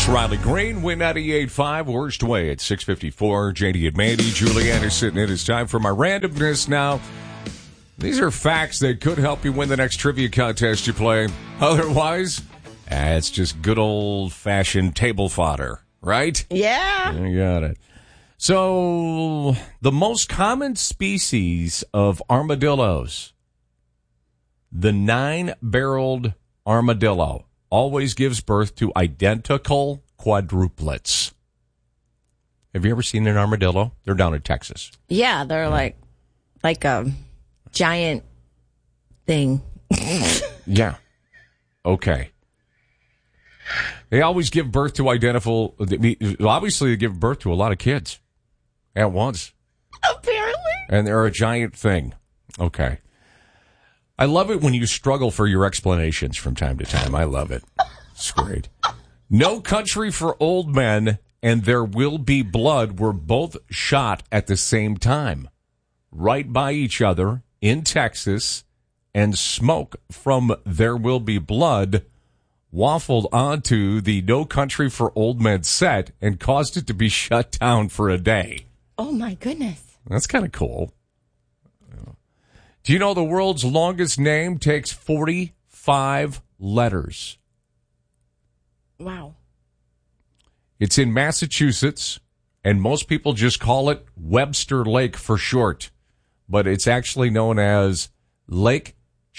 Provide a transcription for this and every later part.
It's Riley Green, Win 98.5, Worst Way at 6:54. JD and Mandy, Julianne is sitting in. It's time for my randomness now. These are facts that could help you win the next trivia contest you play. Otherwise, it's just good old-fashioned table fodder, right? Yeah. You got it. So, the most common species of armadillos, the 9-barreled armadillo, always gives birth to identical quadruplets. Have you ever seen an armadillo? They're down in Texas. Yeah, they're like a giant thing. Yeah. Okay. They always give birth to obviously they give birth to a lot of kids at once. Apparently. And they're a giant thing. Okay. I love it when you struggle for your explanations from time to time. I love it. It's great. No Country for Old Men and There Will Be Blood were both shot at the same time, right by each other in Texas, and smoke from There Will Be Blood waffled onto the No Country for Old Men set and caused it to be shut down for a day. Oh, my goodness. That's kind of cool. Do you know the world's longest name takes 45 letters? Wow. It's in Massachusetts, and most people just call it Webster Lake for short. But it's actually known as Lake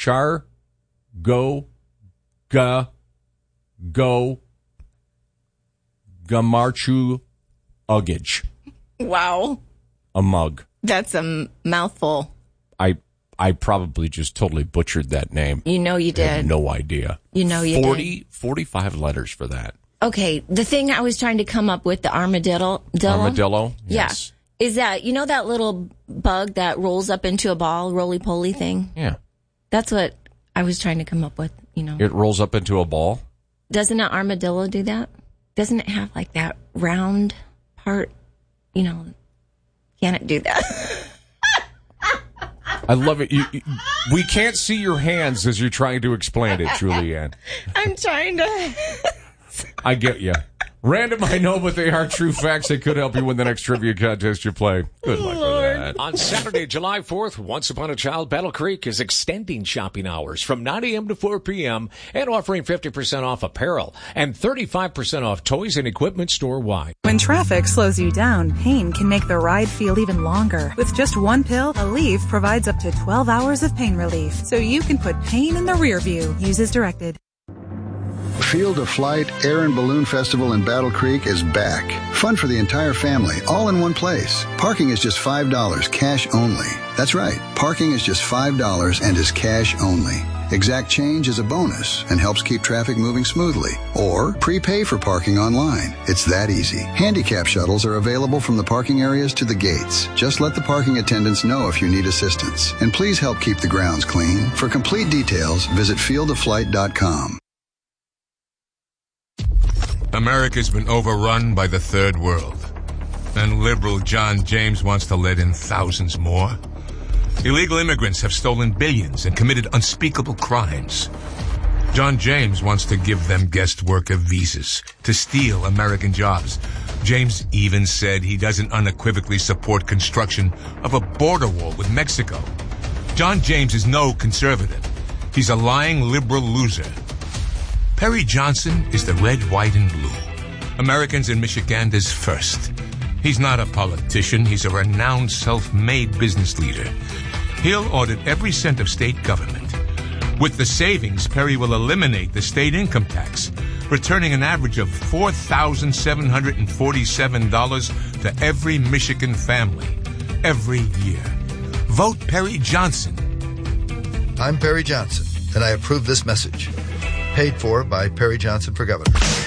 Gamarchuugage. Wow. A mug. That's a mouthful. I probably just totally butchered that name. You know you did. I have no idea. You know you did. 45 letters for that. Okay, the thing I was trying to come up with, the armadillo. Armadillo? Yes. Yeah. Is that, you know that little bug that rolls up into a ball, roly-poly thing? Yeah. That's what I was trying to come up with, you know. It rolls up into a ball? Doesn't an armadillo do that? Doesn't it have like that round part? You know, can it do that? I love it. We can't see your hands as you're trying to explain it, Julianne. I'm trying to. I get you. Random, I know, but they are true facts that could help you win the next trivia contest you play. Good luck with that. On Saturday, July 4th, Once Upon a Child Battle Creek is extending shopping hours from 9 a.m. to 4 p.m. and offering 50% off apparel and 35% off toys and equipment store-wide. When traffic slows you down, pain can make the ride feel even longer. With just one pill, Aleve provides up to 12 hours of pain relief, so you can put pain in the rear view. Use as directed. Field of Flight Air and Balloon Festival in Battle Creek is back. Fun for the entire family, all in one place. Parking is just $5, cash only. That's right, parking is just $5 and is cash only. Exact change is a bonus and helps keep traffic moving smoothly. Or prepay for parking online. It's that easy. Handicap shuttles are available from the parking areas to the gates. Just let the parking attendants know if you need assistance. And please help keep the grounds clean. For complete details, visit fieldofflight.com. America's been overrun by the third world, and liberal John James wants to let in thousands more. Illegal immigrants have stolen billions and committed unspeakable crimes. John James wants to give them guest worker visas to steal American jobs. James even said he doesn't unequivocally support construction of a border wall with Mexico. John James is no conservative. He's a lying liberal loser. Perry Johnson is the red, white, and blue. Americans in Michiganda's first. He's not a politician. He's a renowned self-made business leader. He'll audit every cent of state government. With the savings, Perry will eliminate the state income tax, returning an average of $4,747 to every Michigan family every year. Vote Perry Johnson. I'm Perry Johnson, and I approve this message. Paid for by Perry Johnson for Governor.